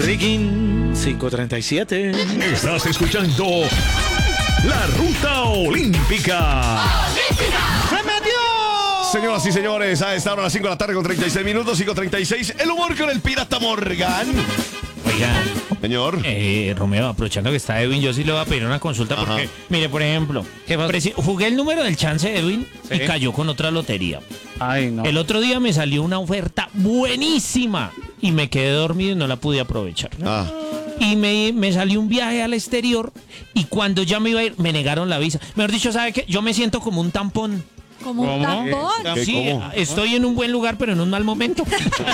Ricky, 5:37. Estás escuchando La Ruta Olímpica. ¡Se metió! Señoras y señores, a esta hora a las 5 de la tarde con 36 minutos, 5:36. El humor con el Pirata Morgan. Oiga, Señor. Romeo, aprovechando que está Edwin, yo sí le voy a pedir una consulta porque, Ajá. mire, por ejemplo, jugué el número del chance de Edwin y cayó con otra lotería. Ay, no. El otro día me salió una oferta buenísima y me quedé dormido y no la pude aprovechar. Ah. Y me salió un viaje al exterior y cuando ya me iba a ir, me negaron la visa. Mejor dicho, ¿sabe qué? Yo me siento como un tampón. Como un tampón. ¿Qué, Sí, cómo? estoy en un buen lugar, pero en un mal momento.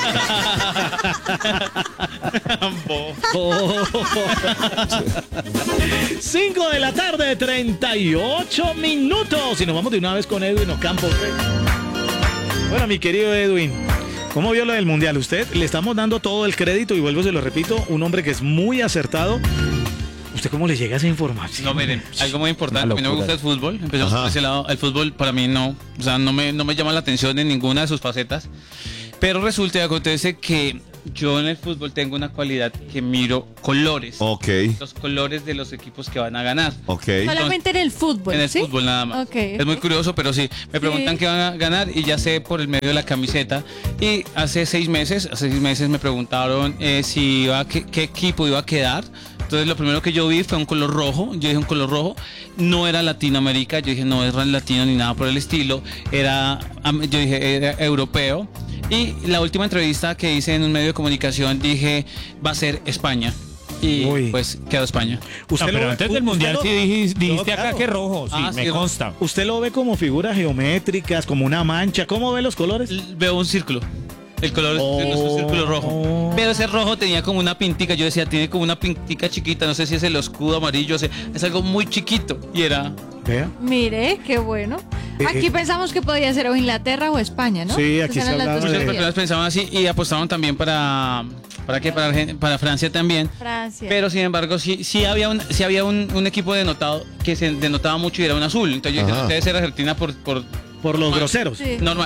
5 de la tarde, 38 minutos. Y nos vamos de una vez con Edwin Ocampo. Bueno, mi querido Edwin, ¿cómo vio lo del Mundial? Usted le estamos dando todo el crédito y vuelvo, se lo repito, un hombre que es muy acertado. ¿Usted cómo le llega esa información? No, miren, algo muy importante, a mí no me gusta el fútbol, empezamos Ajá. por ese lado, el fútbol para mí no, o sea, no me llama la atención en ninguna de sus facetas, pero resulta y acontece que yo en el fútbol tengo una cualidad que miro colores, Ok, los colores de los equipos que van a ganar. ok. Solamente en el fútbol, En el ¿sí? fútbol nada más. Ok. Es muy curioso, pero sí. Me preguntan qué van a ganar y ya sé por el medio de la camiseta. Y hace 6 meses me preguntaron si qué equipo iba a quedar. Entonces lo primero que yo vi fue un color rojo. Yo dije un color rojo. No era Latinoamérica. Yo dije no es latino ni nada por el estilo. Yo dije era europeo. Y la última entrevista que hice en un medio de comunicación dije va a ser España. Y Uy. pues quedó España. No, pero antes del Mundial sí dijiste acá claro. que rojo, sí, Ah, me sí, consta. ¿Usted lo ve como figuras geométricas, como una mancha? ¿Cómo ve los colores? Veo un círculo. El color es un círculo rojo. Pero ese rojo tenía como una pintica. Yo decía, tiene como una pintica chiquita. No sé si es el escudo amarillo. O sea, es algo muy chiquito. Y era. Vea. Mire, qué bueno. Aquí pensamos que podía ser o Inglaterra o España, ¿no? Sí, aquí Esas se eran las hablaba dos Muchas de- opciones. personas pensaban así y apostaban también para para Francia también. Francia. Pero sin embargo, sí había un equipo denotado que se denotaba mucho y era un azul. Entonces yo dije, Ajá. no, debe ser Argentina por Por los groseros. Sí. normal.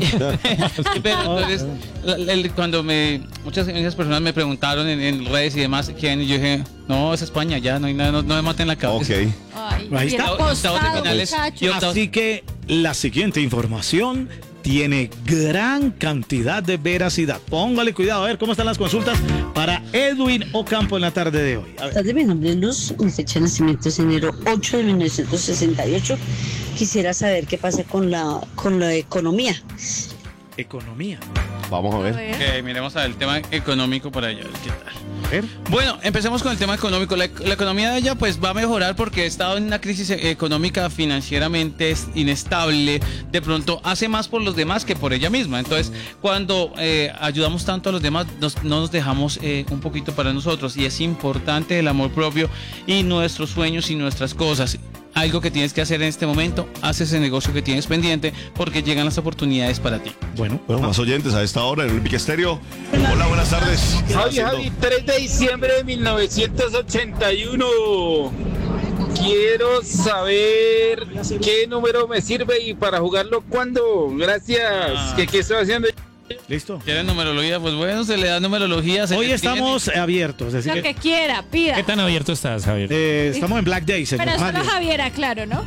Pero entonces, cuando muchas personas me preguntaron en redes y demás quién, y yo dije, no, es España, ya, no hay nada, no me maten la cabeza. Ok. Ay, Ahí bien está. apostado, Octavos de finales. muchacho. Y octavos- Así que la siguiente información tiene gran cantidad de veracidad. Póngale cuidado a ver cómo están las consultas para Edwin Ocampo en la tarde de hoy. A ver. Tarde, mi nombre es Luz, mi fecha de nacimiento es enero 8 de 1968. Quisiera saber qué pasa con la economía. Economía. Vamos a A ver. ver. Ok, miremos al tema económico para ella, a ver qué tal. A ver. Bueno, empecemos con el tema económico. La economía de ella pues va a mejorar porque ha estado en una crisis económica financieramente inestable. De pronto hace más por los demás que por ella misma. Entonces, cuando ayudamos tanto a los demás, no nos dejamos un poquito para nosotros. Y es importante el amor propio y nuestros sueños y nuestras cosas. Algo que tienes que hacer en este momento, haz ese negocio que tienes pendiente porque llegan las oportunidades para ti. Bueno, Bueno, más oyentes a esta hora en el Olímpica Estéreo. Hola, buenas tardes. ¿Qué está Javi, haciendo? 3 de diciembre de 1981. Quiero saber qué número me sirve y para jugarlo cuándo. Gracias. ¿Qué estoy haciendo? listo. ¿Quieren numerología? Pues bueno, se le da numerología. se Hoy le tiene. estamos abiertos. Así Lo que quiera, pida. ¿Qué tan abierto estás, Javier? estamos en Black Day, señor. Pero solo Mario. Javiera, claro, ¿no? No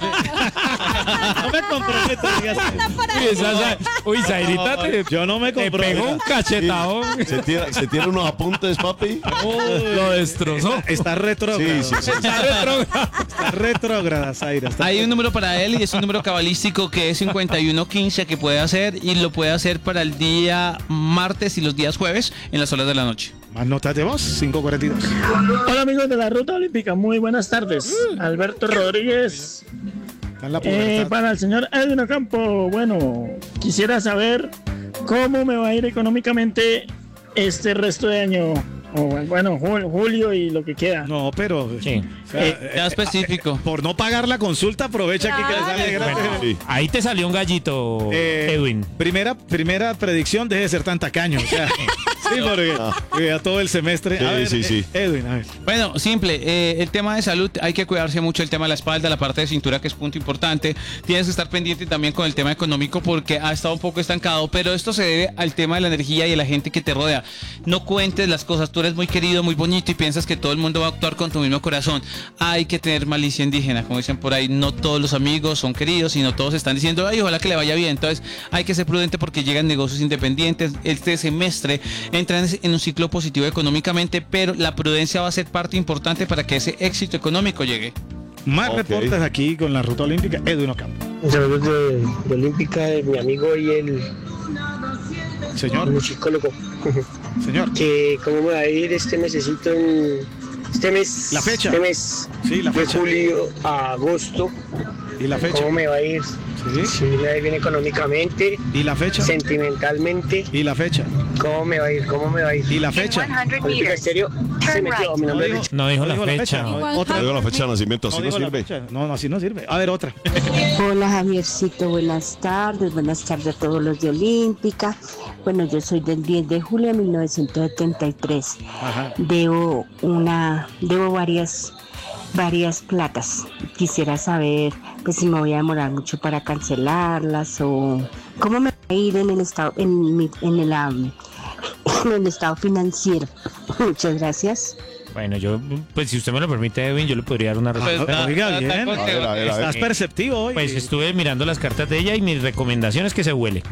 me comprometo, digas. Uy, Zairita Yo no me te comprometo. pegó un cachetadón. ¿Se tiene unos apuntes, papi? Lo destrozó. Está retrógrado. Sí, sí, sí. Está retrógrada, Zaira. Está Hay un número para él y es un número cabalístico que es 5115 que puede hacer y lo puede hacer para el día martes y los días jueves en las horas de la noche. Más notas de voz, 5:42. Hola amigos de la Ruta Olímpica, muy buenas tardes. Alberto Rodríguez, Está en la pubertad. para el señor Edwin Ocampo. Bueno, quisiera saber cómo me va a ir económicamente este resto de año. O bueno, julio y lo que queda. No, pero... Sí. o sea, Ya específico. por no pagar la consulta, aprovecha aquí que le sale Claro. gratis. Sí. Ahí te salió un gallito, Edwin. Primera predicción, deje de ser tan tacaño. O sea, Sí, porque ya todo el semestre. A ver, sí. Edwin, a ver. Bueno, simple. El tema de salud, hay que cuidarse mucho el tema de la espalda, la parte de cintura, que es punto importante. Tienes que estar pendiente también con el tema económico porque ha estado un poco estancado, pero esto se debe al tema de la energía y de la gente que te rodea. No cuentes las cosas. Tú eres muy querido, muy bonito y piensas que todo el mundo va a actuar con tu mismo corazón. Hay que tener malicia indígena, como dicen por ahí. No todos los amigos son queridos, sino todos están diciendo, ay, ojalá que le vaya bien. Entonces hay que ser prudente porque llegan negocios independientes. Este semestre entran en un ciclo positivo económicamente, pero la prudencia va a ser parte importante para que ese éxito económico llegue. Más reportes aquí con la ruta olímpica, Edwin Ocampo. Saludos de Olímpica, de mi amigo y el Señor. musicólogo. Señor. Que cómo me va a ir este mesecito este mes. La fecha. Este mes. Sí, la fecha. De julio a agosto. ¿Y la fecha? ¿Cómo me va a ir? Sí. Si me va a ir bien económicamente. ¿Y la fecha? Sentimentalmente. ¿Y la fecha? ¿Cómo me va a ir? ¿Cómo me va a ir? ¿Y la fecha? Olímpica Estéreo se metió. Mi nombre es No dijo la fecha. Otra. No digo la fecha de nacimiento, así no digo la sirve. fecha. No, así no sirve. A ver, otra. Hola Javiercito, buenas tardes a todos los de Olímpica. Bueno, yo soy del 10 de julio de 1973. Ajá. Debo varias placas. Quisiera saber pues si me voy a demorar mucho para cancelarlas o cómo me va a ir en el estado en el estado financiero. Muchas gracias. Bueno, yo, pues si usted me lo permite, Edwin, yo le podría dar una respuesta. Pues, Oiga, bien. A ver. Estás perceptivo hoy. Pues estuve mirando las cartas de ella y mi recomendación es que se huele.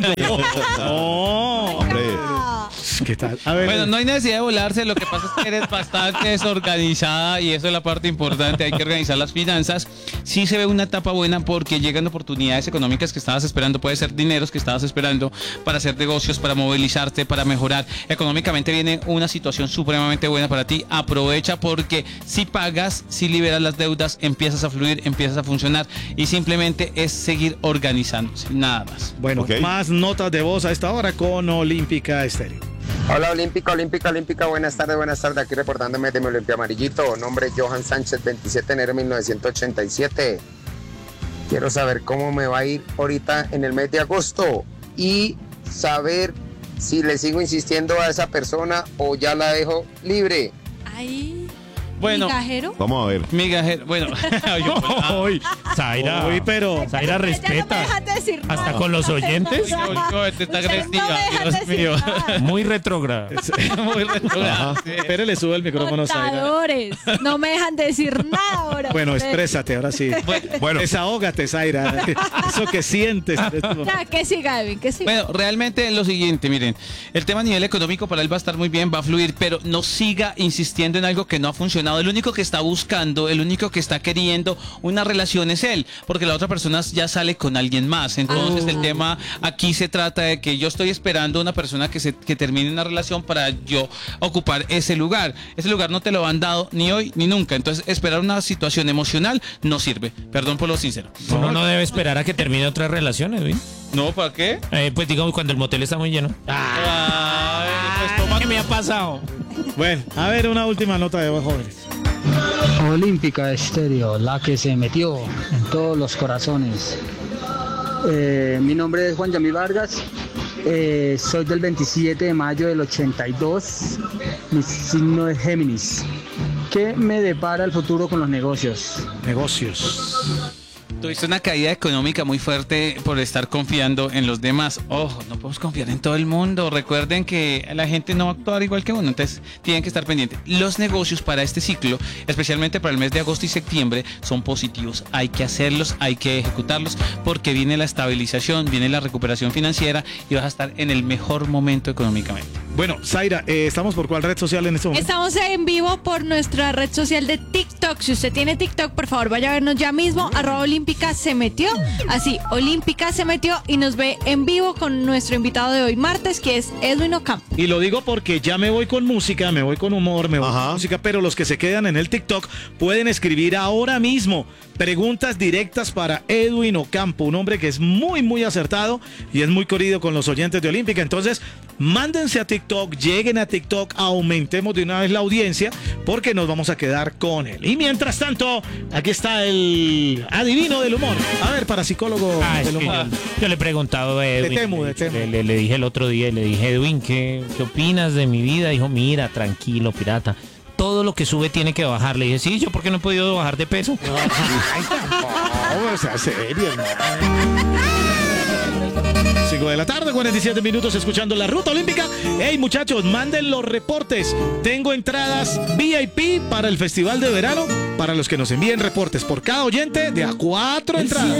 No, Hombre. ¿Qué tal? A ver. Bueno, no hay necesidad de volarse, lo que pasa es que eres bastante desorganizada y eso es la parte importante, hay que organizar las finanzas. Sí se ve una etapa buena porque llegan oportunidades económicas que estabas esperando, puede ser dineros que estabas esperando para hacer negocios, para movilizarte, para mejorar. Económicamente viene una situación supremamente buena para ti, aprovecha porque si pagas, si liberas las deudas, empiezas a fluir, empiezas a funcionar y simplemente es seguir organizándose, nada más. Bueno, Ok. más notas de voz a esta hora con Olímpica Estéreo. Hola Olímpica, buenas tardes, aquí reportándome de mi Olimpia Amarillito, nombre Johan Sánchez, 27 de enero de 1987. Quiero saber cómo me va a ir ahorita en el mes de agosto y saber si le sigo insistiendo a esa persona o ya la dejo libre. Ay. Bueno, ¿Migajero? Vamos a ver. migajero, bueno, Hoy, Zaira. Uy, pero. Zaira Ya no me respeta. dejan decir nada. Hasta con los oyentes. Te está Ustedes agresiva, no me dejan Dios decir mío. nada. Muy retrógrada. Muy retrogrado, sí. Espere, le sube el micrófono, Zaira. Contadores. No me dejan decir nada ahora. Bueno, ustedes. exprésate, ahora sí. Bueno. Desahógate, Zaira. Eso que sientes. Ya, que siga, Edwin, que siga. Bueno, realmente lo siguiente, miren, el tema a nivel económico para él va a estar muy bien, va a fluir, pero no siga insistiendo en algo que no ha funcionado. El único que está buscando, el único que está queriendo una relación es él, porque la otra persona ya sale con alguien más. Entonces el tema aquí se trata de que yo estoy esperando una persona que termine una relación para yo ocupar ese lugar. Ese lugar no te lo han dado ni hoy ni nunca. Entonces esperar una situación emocional no sirve. Perdón por lo sincero. Uno no debe esperar a que termine otra relación, Edwin. No, ¿para qué? Pues digamos cuando el motel está muy lleno. Ay, pues toma. ¿Qué me ha pasado? Bueno, a ver, una última nota de voz, jóvenes. Olímpica Estéreo, la que se metió en todos los corazones. Mi nombre es Juan Yamil Vargas, soy del 27 de mayo del 82, mi signo es Géminis. ¿Qué me depara el futuro con los negocios? Negocios. Tuviste una caída económica muy fuerte por estar confiando en los demás. Ojo, no podemos confiar en todo el mundo. Recuerden que la gente no va a actuar igual que uno, entonces tienen que estar pendientes. Los negocios para este ciclo, especialmente para el mes de agosto y septiembre, son positivos. Hay que hacerlos, hay que ejecutarlos, porque viene la estabilización, viene la recuperación financiera y vas a estar en el mejor momento económicamente. Bueno, Zaira, ¿estamos por cuál red social en este momento? Estamos en vivo por nuestra red social de TikTok. Si usted tiene TikTok, por favor, vaya a vernos ya mismo. @Olímpica se metió. Así, Olímpica se metió y nos ve en vivo con nuestro invitado de hoy martes, que es Edwin Ocampo. Y lo digo porque ya me voy con música, me voy con humor, me voy con música, pero los que se quedan en el TikTok pueden escribir ahora mismo preguntas directas para Edwin Ocampo, un hombre que es muy, muy acertado y es muy querido con los oyentes de Olímpica. Entonces, Mándense a TikTok, lleguen a TikTok, aumentemos de una vez la audiencia porque nos vamos a quedar con él. Y mientras tanto, aquí está el adivino del humor. A ver, parapsicólogo del humor. Yo le he preguntado a Edwin. Le dije el otro día, le dije, Edwin, ¿qué opinas de mi vida? Dijo, mira, tranquilo, pirata. Todo lo que sube tiene que bajar. Le dije, sí, ¿yo por qué no he podido bajar de peso? No, sea serio, hermano. 5 de la tarde, 47 minutos escuchando la Ruta Olímpica. Hey muchachos, manden los reportes. Tengo entradas VIP para el festival de verano. Para los que nos envíen reportes por cada oyente, de a 4 entradas.